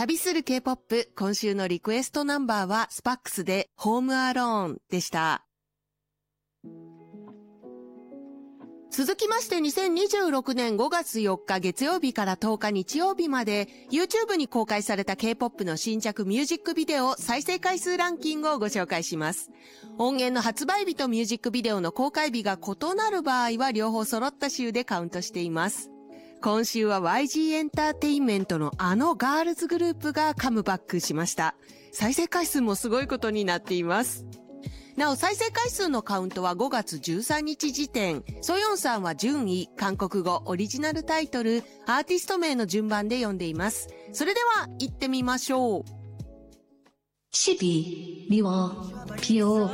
旅する K-POP、今週のリクエストナンバーはスパックスでホームアローンでした。続きまして2026年5月4日月曜日から10日日曜日まで YouTube に公開された K-POP の新着ミュージックビデオ再生回数ランキングをご紹介します。音源の発売日とミュージックビデオの公開日が異なる場合は両方揃った週でカウントしています。今週は YG エンターテインメントのガールズグループがカムバックしました。再生回数もすごいことになっています。なお再生回数のカウントは5月13日時点。ソヨンさんは順位、韓国語、オリジナルタイトル、アーティスト名の順番で読んでいます。それでは行ってみましょう。 12、2월, 비오,